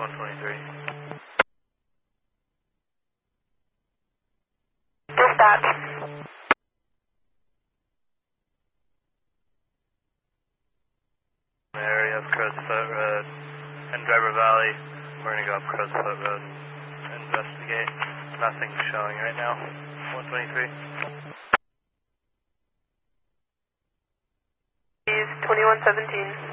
123. Dispatch. Area of Crowsfoot Road and Driver Valley. We're going to go up Crowsfoot Road and investigate. Nothing's showing right now. 123. He's 2117.